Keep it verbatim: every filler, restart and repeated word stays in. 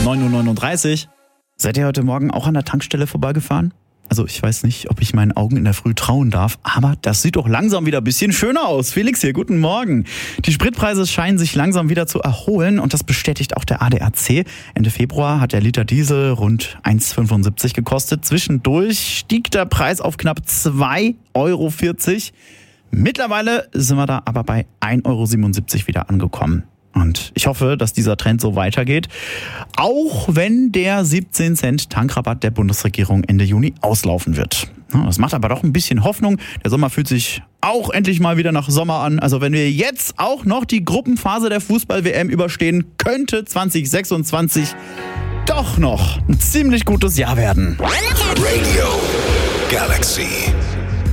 neun Uhr neununddreißig. Seid ihr heute Morgen auch an der Tankstelle vorbeigefahren? Also ich weiß nicht, ob ich meinen Augen in der Früh trauen darf, aber das sieht doch langsam wieder ein bisschen schöner aus. Felix hier, guten Morgen. Die Spritpreise scheinen sich langsam wieder zu erholen und das bestätigt auch der A D A C. Ende Februar hat der Liter Diesel rund eins Komma fünfundsiebzig gekostet. Zwischendurch stieg der Preis auf knapp zwei Euro vierzig. Mittlerweile sind wir da aber bei ein Euro siebenundsiebzig wieder angekommen. Und ich hoffe, dass dieser Trend so weitergeht, auch wenn der siebzehn Cent Tankrabatt der Bundesregierung Ende Juni auslaufen wird. Das macht aber doch ein bisschen Hoffnung. Der Sommer fühlt sich auch endlich mal wieder nach Sommer an. Also wenn wir jetzt auch noch die Gruppenphase der Fußball-W M überstehen, könnte zwanzig sechsundzwanzig doch noch ein ziemlich gutes Jahr werden. Radio Galaxy.